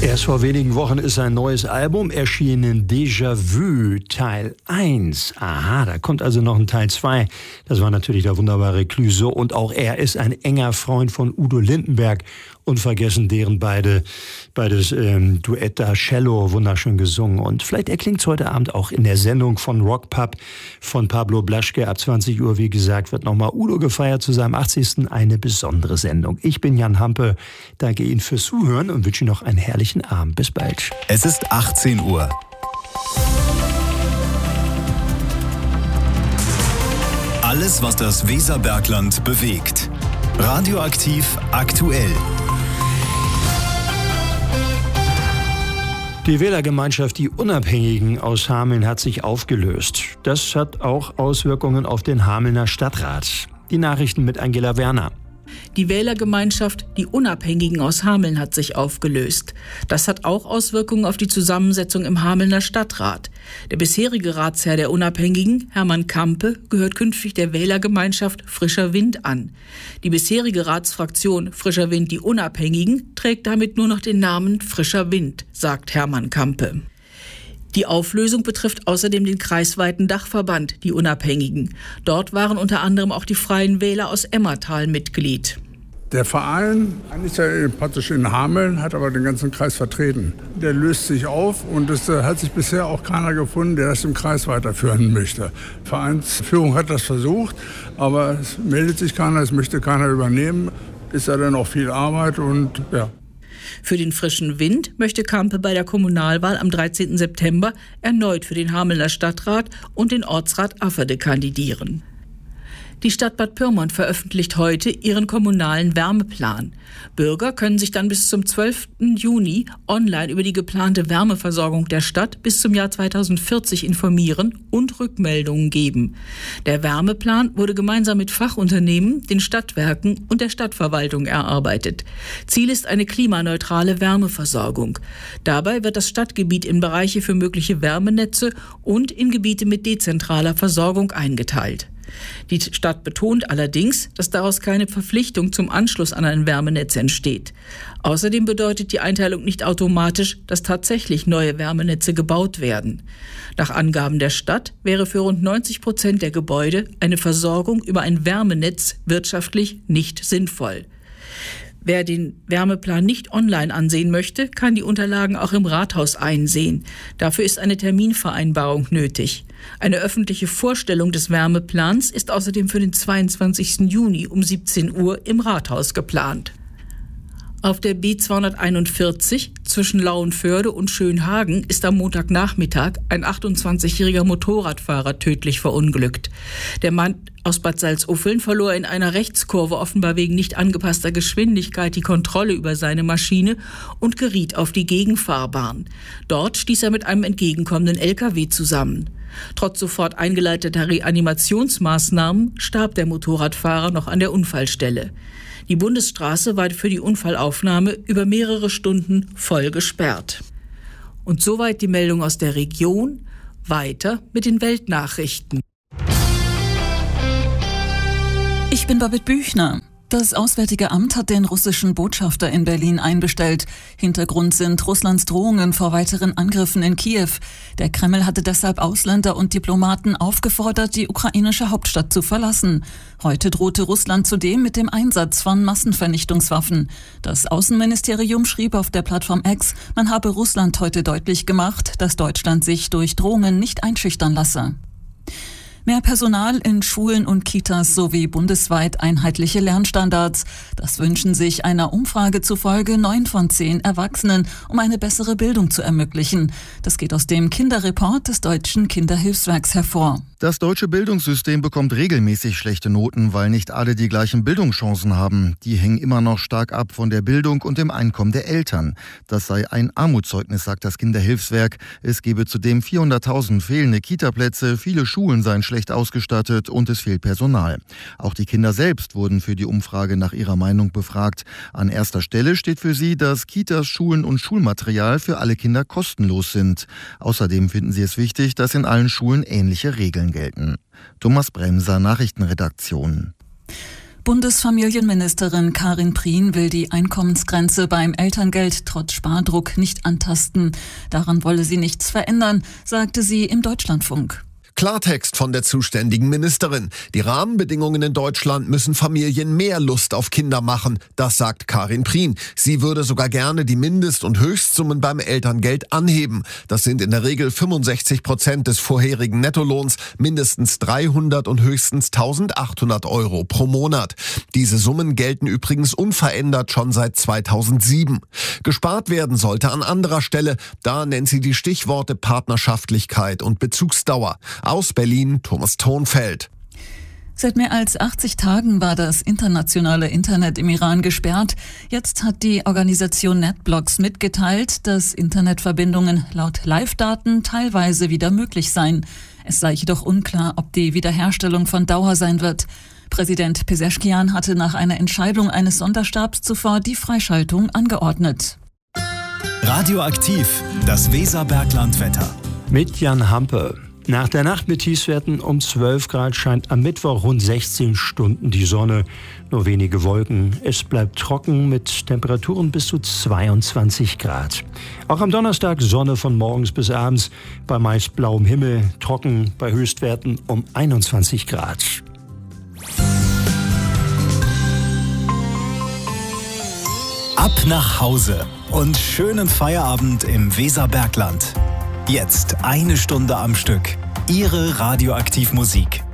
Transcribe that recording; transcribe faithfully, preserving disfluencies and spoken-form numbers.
Erst vor wenigen Wochen ist ein neues Album erschienen, Déjà-vu Teil eins. Aha, da kommt also noch ein Teil zwei. Das war natürlich der wunderbare Clouseau und auch er ist ein enger Freund von Udo Lindenberg. Unvergessen deren beide, beides ähm, Duett da, Cello, wunderschön gesungen. Und vielleicht erklingt es heute Abend auch in der Sendung von Rockpub von Pablo Blaschke. Ab zwanzig Uhr, wie gesagt, wird nochmal Udo gefeiert zu seinem achtzigsten Eine besondere Sendung. Ich bin Jan Hampe, danke Ihnen fürs Zuhören und wünsche Ihnen noch einen herrlichen Abend. Bis bald. Es ist achtzehn Uhr. Alles, was das Weserbergland bewegt. Radioaktiv aktuell. Die Wählergemeinschaft Die Unabhängigen aus Hameln hat sich aufgelöst. Das hat auch Auswirkungen auf den Hamelner Stadtrat. Die Nachrichten mit Angela Werner. Die Wählergemeinschaft Die Unabhängigen aus Hameln hat sich aufgelöst. Das hat auch Auswirkungen auf die Zusammensetzung im Hamelner Stadtrat. Der bisherige Ratsherr der Unabhängigen, Hermann Kampe, gehört künftig der Wählergemeinschaft Frischer Wind an. Die bisherige Ratsfraktion Frischer Wind Die Unabhängigen trägt damit nur noch den Namen Frischer Wind, sagt Hermann Kampe. Die Auflösung betrifft außerdem den kreisweiten Dachverband Die Unabhängigen. Dort waren unter anderem auch die Freien Wähler aus Emmertal Mitglied. Der Verein ist ja praktisch in Hameln, hat aber den ganzen Kreis vertreten. Der löst sich auf und es hat sich bisher auch keiner gefunden, der das im Kreis weiterführen möchte. Die Vereinsführung hat das versucht, aber es meldet sich keiner, es möchte keiner übernehmen. Ist ja dann auch viel Arbeit und ja. Für den frischen Wind möchte Kampe bei der Kommunalwahl am dreizehnten September erneut für den Hamelner Stadtrat und den Ortsrat Afferde kandidieren. Die Stadt Bad Pyrmont veröffentlicht heute ihren kommunalen Wärmeplan. Bürger können sich dann bis zum zwölften Juni online über die geplante Wärmeversorgung der Stadt bis zum Jahr zweitausendvierzig informieren und Rückmeldungen geben. Der Wärmeplan wurde gemeinsam mit Fachunternehmen, den Stadtwerken und der Stadtverwaltung erarbeitet. Ziel ist eine klimaneutrale Wärmeversorgung. Dabei wird das Stadtgebiet in Bereiche für mögliche Wärmenetze und in Gebiete mit dezentraler Versorgung eingeteilt. Die Stadt betont allerdings, dass daraus keine Verpflichtung zum Anschluss an ein Wärmenetz entsteht. Außerdem bedeutet die Einteilung nicht automatisch, dass tatsächlich neue Wärmenetze gebaut werden. Nach Angaben der Stadt wäre für rund neunzig Prozent der Gebäude eine Versorgung über ein Wärmenetz wirtschaftlich nicht sinnvoll. Wer den Wärmeplan nicht online ansehen möchte, kann die Unterlagen auch im Rathaus einsehen. Dafür ist eine Terminvereinbarung nötig. Eine öffentliche Vorstellung des Wärmeplans ist außerdem für den zweiundzwanzigsten Juni um siebzehn Uhr im Rathaus geplant. Auf der B zweihunderteinundvierzig zwischen Lauenförde und Schönhagen ist am Montagnachmittag ein achtundzwanzigjähriger Motorradfahrer tödlich verunglückt. Der Mann aus Bad Salzuffeln verlor in einer Rechtskurve offenbar wegen nicht angepasster Geschwindigkeit die Kontrolle über seine Maschine und geriet auf die Gegenfahrbahn. Dort stieß er mit einem entgegenkommenden L K W zusammen. Trotz sofort eingeleiteter Reanimationsmaßnahmen starb der Motorradfahrer noch an der Unfallstelle. Die Bundesstraße war für die Unfallaufnahme über mehrere Stunden voll gesperrt. Und soweit die Meldung aus der Region. Weiter mit den Weltnachrichten. Ich bin Babette Büchner. Das Auswärtige Amt hat den russischen Botschafter in Berlin einbestellt. Hintergrund sind Russlands Drohungen vor weiteren Angriffen in Kiew. Der Kreml hatte deshalb Ausländer und Diplomaten aufgefordert, die ukrainische Hauptstadt zu verlassen. Heute drohte Russland zudem mit dem Einsatz von Massenvernichtungswaffen. Das Außenministerium schrieb auf der Plattform X, man habe Russland heute deutlich gemacht, dass Deutschland sich durch Drohungen nicht einschüchtern lasse. Mehr Personal in Schulen und Kitas sowie bundesweit einheitliche Lernstandards. Das wünschen sich einer Umfrage zufolge neun von zehn Erwachsenen, um eine bessere Bildung zu ermöglichen. Das geht aus dem Kinderreport des Deutschen Kinderhilfswerks hervor. Das deutsche Bildungssystem bekommt regelmäßig schlechte Noten, weil nicht alle die gleichen Bildungschancen haben. Die hängen immer noch stark ab von der Bildung und dem Einkommen der Eltern. Das sei ein Armutszeugnis, sagt das Kinderhilfswerk. Es gebe zudem vierhunderttausend fehlende Kitaplätze, viele Schulen seien schlecht ausgestattet und es fehlt Personal. Auch die Kinder selbst wurden für die Umfrage nach ihrer Meinung befragt. An erster Stelle steht für sie, dass Kitas, Schulen und Schulmaterial für alle Kinder kostenlos sind. Außerdem finden sie es wichtig, dass in allen Schulen ähnliche Regeln gelten. Thomas Bremser, Nachrichtenredaktion. Bundesfamilienministerin Karin Prien will die Einkommensgrenze beim Elterngeld trotz Spardruck nicht antasten. Daran wolle sie nichts verändern, sagte sie im Deutschlandfunk. Klartext von der zuständigen Ministerin. Die Rahmenbedingungen in Deutschland müssen Familien mehr Lust auf Kinder machen. Das sagt Karin Prien. Sie würde sogar gerne die Mindest- und Höchstsummen beim Elterngeld anheben. Das sind in der Regel fünfundsechzig Prozent des vorherigen Nettolohns, mindestens dreihundert und höchstens eintausendachthundert Euro pro Monat. Diese Summen gelten übrigens unverändert schon seit zweitausendsieben. Gespart werden sollte an anderer Stelle. Da nennt sie die Stichworte Partnerschaftlichkeit und Bezugsdauer. Aus Berlin, Thomas Thonfeld. Seit mehr als achtzig Tagen war das internationale Internet im Iran gesperrt. Jetzt hat die Organisation NetBlocks mitgeteilt, dass Internetverbindungen laut Live-Daten teilweise wieder möglich seien. Es sei jedoch unklar, ob die Wiederherstellung von Dauer sein wird. Präsident Pezeshkian hatte nach einer Entscheidung eines Sonderstabs zuvor die Freischaltung angeordnet. Radioaktiv, das Weserbergland-Wetter. Mit Jan Hampe. Nach der Nacht mit Tiefstwerten um zwölf Grad scheint am Mittwoch rund sechzehn Stunden die Sonne. Nur wenige Wolken. Es bleibt trocken mit Temperaturen bis zu zweiundzwanzig Grad. Auch am Donnerstag Sonne von morgens bis abends. Bei meist blauem Himmel. Trocken bei Höchstwerten um einundzwanzig Grad. Ab nach Hause und schönen Feierabend im Weserbergland. Jetzt eine Stunde am Stück. Ihre Radioaktivmusik.